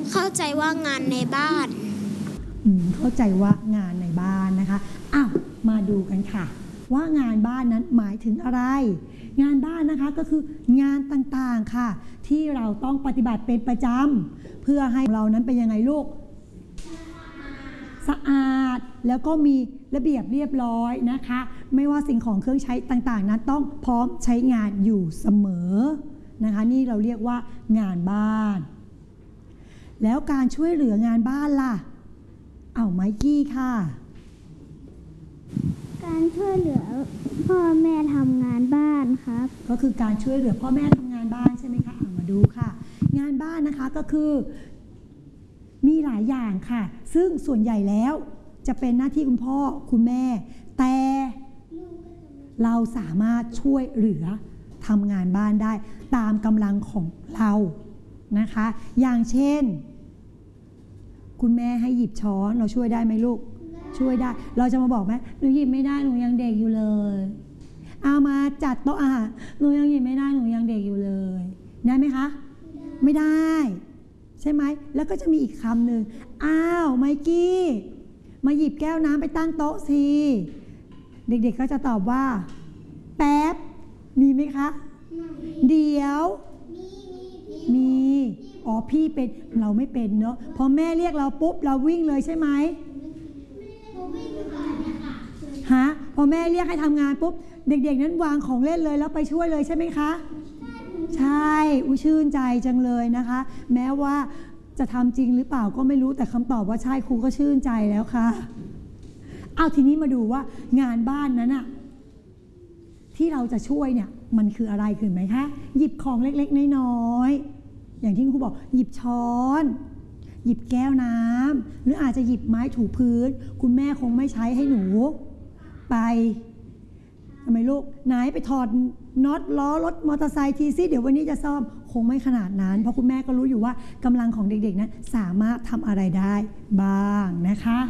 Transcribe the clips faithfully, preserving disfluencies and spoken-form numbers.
เข้าใจว่างานในบ้านเข้าใจว่างานในบ้านนะคะอ้าวมาดูกันค่ะว่างานบ้านนั้นหมายถึงอะไรงานบ้านนะคะก็คืองานต่างๆค่ะที่เราต้องปฏิบัติเป็นประจำเพื่อให้เรานั้นเป็นยังไงลูกสะอาดแล้วก็มีระเบียบเรียบร้อยนะคะไม่ว่าสิ่งของเครื่องใช้ต่างๆนั้นต้องพร้อมใช้งานอยู่เสมอนะคะนี่เราเรียกว่างานบ้านแล้วการช่วยเหลืองานบ้านล่ะเอาไมกี้ค่ะการช่วยเหลือพ่อแม่ทำงานบ้านครับก็คือการช่วยเหลือพ่อแม่ทำงานบ้านใช่ไหมคะเอามาดูค่ะงานบ้านนะคะก็คือมีหลายอย่างค่ะซึ่งส่วนใหญ่แล้วจะเป็นหน้าที่คุณพ่อคุณแม่แต่เราสามารถช่วยเหลือทำงานบ้านได้ตามกำลังของเรานะคะอย่างเช่นคุณแม่ให้หยิบช้อนเราช่วยได้ไหมลูกช่วยได้เราจะมาบอกไหมหนูหยิบไม่ได้หนูยังเด็กอยู่เลยเอามาจัดโต๊ะอาหารหนูยังหยิบไม่ได้หนูยังเด็กอยู่เลยได้ไหมคะไม่ได้ใช่ไหมแล้วก็จะมีอีกคำหนึ่งอ้าวไมกี้มาหยิบแก้วน้ำไปตั้งโต๊ะสิเด็กๆก็จะตอบว่าแป๊บมีไหมคะเดี๋ยวมีอ๋อพี่เป็นเราไม่เป็นเนอะพอแม่เรียกเราปุ๊บเราวิ่งเลยใช่ไหมฮะพอแม่เรียกให้ทำงานปุ๊บเด็กๆนั้นวางของเล่นเลยแล้วไปช่วยเลยใช่ไหมคะใช่อุ้ยชื่นใจจังเลยนะคะแม้ว่าจะทำจริงหรือเปล่าก็ไม่รู้แต่คำตอบว่าใช่ครูก็ชื่นใจแล้วค่ะเอาทีนี้มาดูว่างานบ้านนั้นอะที่เราจะช่วยเนี่ยมันคืออะไรคือไหมคะหยิบของเล็กๆน้อยๆอย่างที่ครูบอกหยิบช้อนหยิบแก้วน้ำหรืออาจจะหยิบไม้ถูพื้นคุณแม่คงไม่ใช้ให้หนูไปทำไมลูกไหนไปถอดน็อตล้อรถมอเตอร์ไซค์ทีซิเดี๋ยววันนี้จะซ่อมคงไม่ขนาดนั้นเพราะคุณแม่ก็รู้อยู่ว่ากำลังของเด็กๆนั้นสามารถทำอะไรได้บ้างนะคะ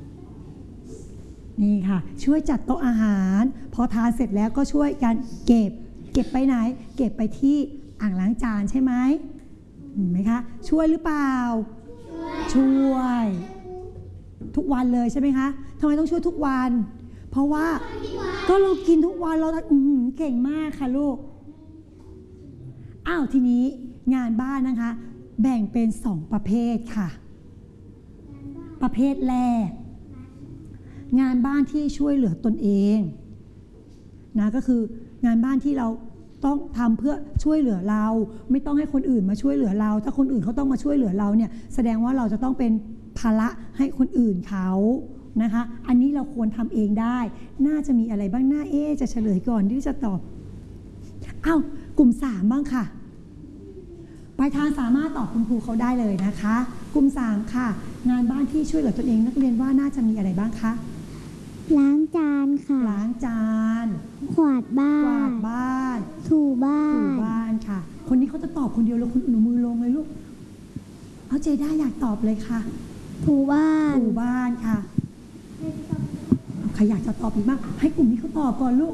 นี่ค่ะช่วยจัดโต๊ะอาหารพอทานเสร็จแล้วก็ช่วยกันเก็บเก็บไปไหนเก็บไปที่อ่างล้างจานใช่ไหมเห็นไหมคะช่วยหรือเปล่าช่วยทุกวันเลยใช่ไหมคะทำไมต้องช่วยทุกวันเพราะว่าก็เรากินทุกวันเราเก่งมากค่ะลูกอ้าวทีนี้งานบ้านนะคะแบ่งเป็นสองประเภทค่ะประเภทแรกงานบ้านที่ช่วยเหลือตนเองนะก็คืองานบ้านที่เราต้องทำเพื่อช่วยเหลือเราไม่ต้องให้คนอื่นมาช่วยเหลือเราถ้าคนอื่นเขาต้องมาช่วยเหลือเราเนี่ยแสดงว่าเราจะต้องเป็นภาระให้คนอื่นเขานะคะอันนี้เราควรทำเองได้น่าจะมีอะไรบ้างหน้าเอ๊จะเฉลยก่อนที่จะตอบอ้าวกลุ่มสามบ้างค่ะปลายทางสามารถตอบคุณครูเขาได้เลยนะคะกลุ่มสามค่ะงานบ้านที่ช่วยเหลือตนเองนักเรียนว่าน่าจะมีอะไรบ้างคะล้างจานค่ะล้างจานกวาดบ้านกวาดบ้านถูบ้านถูบ้านค่ะคนนี้เขาจะตอบคนเดียวแล้วคุณหนูมือลงเลยลูกเอาเจด้าอยากตอบเลยค่ะถูบ้านถูบ้านค่ะใครอยากจะตอบอีกบ้างให้กลุ่มนี้เขาตอบก่อนลูก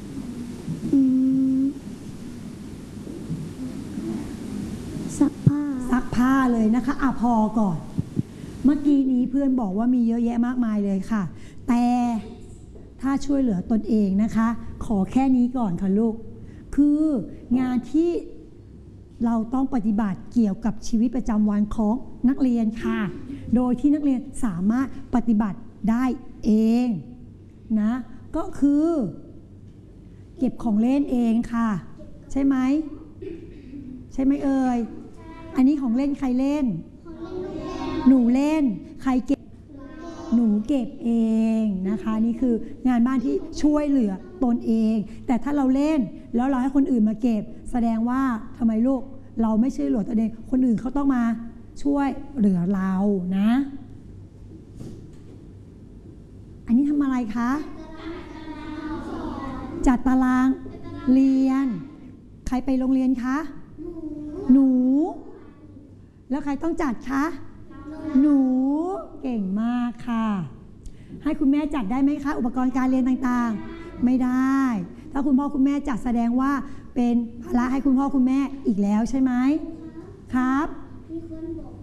ซักผ้าซักผ้าเลยนะคะอ่ะพอก่อนเมื่อกี้นี้เพื่อนบอกว่ามีเยอะแยะมากมายเลยค่ะแต่ถ้าช่วยเหลือตนเองนะคะขอแค่นี้ก่อนค่ะลูกคืองานที่เราต้องปฏิบัติเกี่ยวกับชีวิตประจำวันของนักเรียนค่ะโดยที่นักเรียนสามารถปฏิบัติได้เองนะก็คือเก็บของเล่นเองค่ะใช่ไหมใช่ไหมเอ่ยอันนี้ของเล่นใครเล่นหนูเล่นใครเก็บหนูเก็บเองนะคะนี่คืองานบ้านที่ช่วยเหลือตนเองแต่ถ้าเราเล่นแล้วเราให้คนอื่นมาเก็บแสดงว่าทำไมลูกเราไม่ช่วยเหลือตัวเองคนอื่นเขาต้องมาช่วยเหลือเรานะอันนี้ทำอะไรคะจัดตารางเรียนใครไปโรงเรียนคะหนูแล้วใครต้องจัดคะหนูเก่งมากค่ะให้คุณแม่จัดได้ไหมคะอุปกรณ์การเรียนต่างๆไม่ได้ถ้าคุณพ่อคุณแม่จัดแสดงว่าเป็นภาระให้คุณพ่อคุณแม่อีกแล้วใช่ไหมครับมีคนบอก